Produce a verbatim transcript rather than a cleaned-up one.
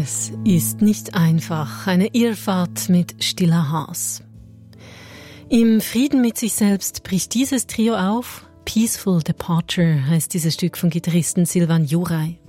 Es ist nicht einfach, eine Irrfahrt mit Stilla Haas. Im Frieden mit sich selbst bricht dieses Trio auf. Peaceful Departure heißt dieses Stück vom Gitarristen Silvan Juray.